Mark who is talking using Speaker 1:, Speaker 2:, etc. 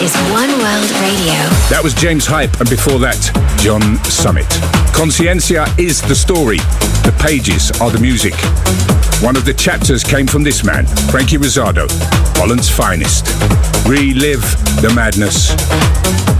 Speaker 1: is One World Radio.
Speaker 2: That was James Hype, and before that, John Summit. Consciencia is the story. The pages are the music. One of the chapters came from this man, Frankie Rosado, Holland's finest. Relive the madness.